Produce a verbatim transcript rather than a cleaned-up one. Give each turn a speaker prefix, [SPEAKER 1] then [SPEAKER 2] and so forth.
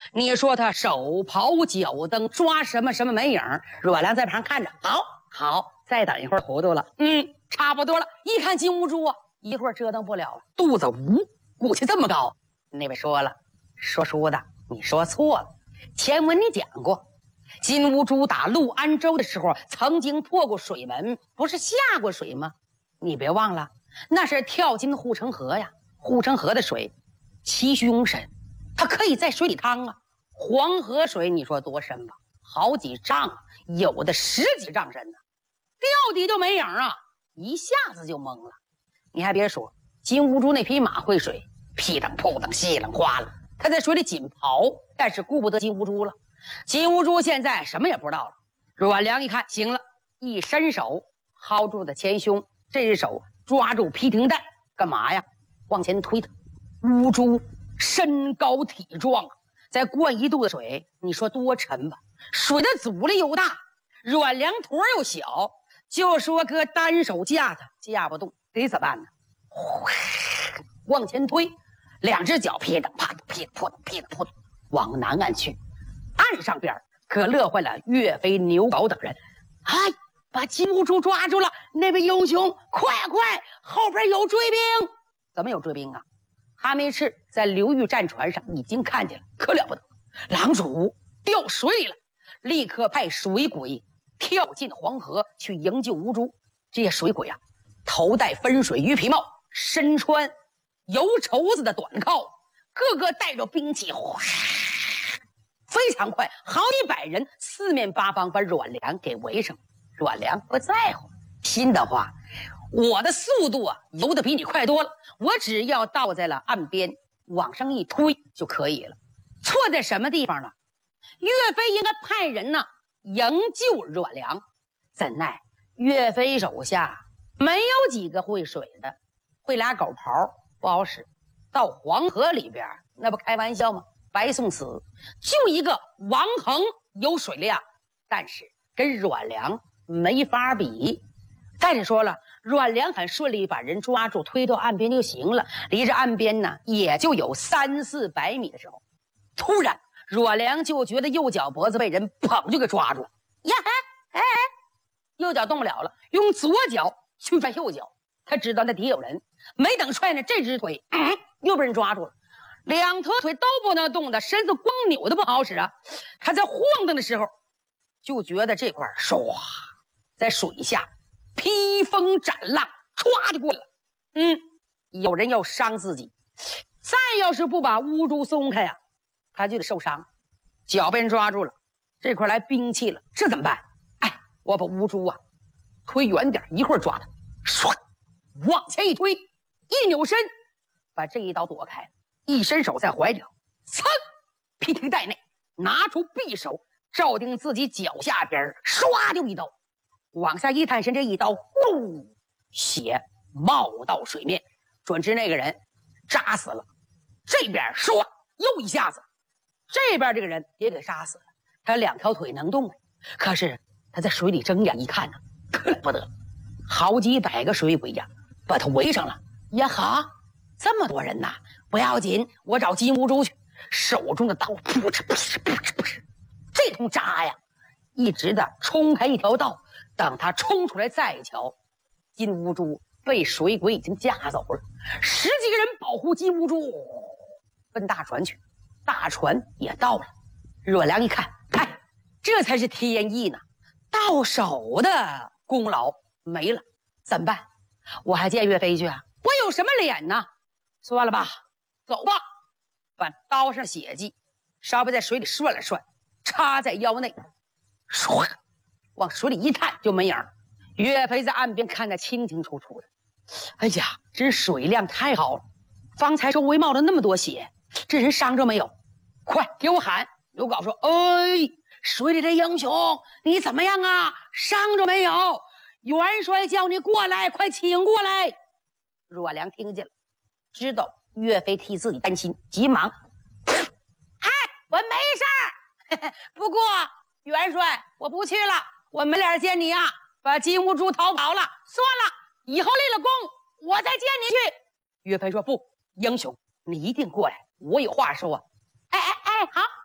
[SPEAKER 1] 你说他手刨脚蹬，抓什么什么没影。阮良在旁看着，好好，再等一会儿糊涂了，嗯，差不多了。一看金兀术啊，一会儿折腾不了了，肚子呜鼓起这么高。那位说了，说书的，你说错了。前文你讲过，金兀术打陆安州的时候，曾经破过水门，不是下过水吗？你别忘了，那是跳进护城河呀。护城河的水其凶深，它可以在水里趟啊。黄河水你说多深吧？好几丈啊，有的十几丈深呢、啊，掉底就没影啊，一下子就懵了。你还别说，金兀术那匹马会水，屁腾扑腾稀楞哗了，他在水里紧刨，但是顾不得金兀术了。金兀术现在什么也不知道了。阮良一看行了，一伸手薅住他前胸，这只手抓住皮停带，干嘛呀？往前推他。兀术身高体壮啊，再灌一肚子水，你说多沉吧？水的阻力又大，阮良坨又小，就说搁单手架他架不动，得怎么办呢？往前推，两只脚撇腾啪腾撇腾扑腾撇腾扑腾往南岸去。岸上边可乐坏了岳飞、牛皋等人。哎，把金兀术抓住了！那位英雄，快快，后边有追兵！怎么有追兵啊？哈梅赤在刘裕战船上已经看见了，可了不得，狼主掉水里了，立刻派水鬼跳进黄河去营救兀术。这些水鬼啊，头戴分水鱼皮帽，身穿油绸子的短靠，个个带着兵器，非常快，好几百人，四面八方把阮良给围上。阮良不在乎，心的话，我的速度啊游得比你快多了，我只要到在了岸边，往上一推就可以了。错在什么地方了？岳飞应该派人呢营救阮良，怎奈岳飞手下没有几个会水的，会俩狗刨不好使，到黄河里边那不开玩笑吗？白送死。就一个王衡有水量，但是跟阮良没法比。再者说了，阮良很顺利把人抓住推到岸边就行了，离着岸边呢也就有三四百米的时候，突然阮良就觉得右脚脖子被人捧就给抓住了呀！哎哎，右脚动不了了，用左脚去踹右脚，他知道那底有人，没等踹呢，这只腿、嗯、又被人抓住了，两条腿都不能动的，身子光扭的不好使啊。他在晃荡的时候就觉得这块唰在水下披风斩浪，歘就过来了。嗯，有人要伤自己，再要是不把兀术松开呀、啊，他就得受伤。脚被人抓住了，这块来兵器了，这怎么办？哎，我把兀术啊推远点，一会儿抓他，唰往前一推，一扭身把这一刀躲开，一伸手在怀里噌皮提袋内拿出匕首，照定自己脚下边，唰就一刀，往下一探身，这一刀呼血冒到水面，准知那个人扎死了。这边唰又一下子，这边这个人也给杀死了。他两条腿能动，可是他在水里睁眼一看呢、啊，可不得，好几百个水鬼呀把他围上了。呀哈，这么多人呐，不要紧，我找金兀术去。手中的刀噗哧噗哧噗哧噗哧，这通扎呀，一直的冲开一条道。等他冲出来再瞧，金兀术被水鬼已经架走了，十几个人保护金兀术奔大船去。大船也到了，阮良一看，哎，这才是天意呢，到手的功劳没了，怎么办？我还见岳飞去啊，我有什么脸呢？算了吧，走吧。把刀上血迹稍微在水里涮了涮，插在腰内，唰往水里一探就没影儿。岳飞在岸边看得清清楚楚的，哎呀，这水量太好了，方才周围冒了那么多血，这人伤着没有？快给我喊！刘皋说：“哎，水里的英雄，你怎么样啊？伤着没有？元帅叫你过来，快请过来。”阮良听见了，知道岳飞替自己担心，急忙：“哎，我没事儿，不过元帅，我不去了，我没脸见你啊！把金兀术逃跑了，算了，以后立了功，我再见你去。”岳飞说：“不，英雄，你一定过来，我有话说。”哎哎哎，好。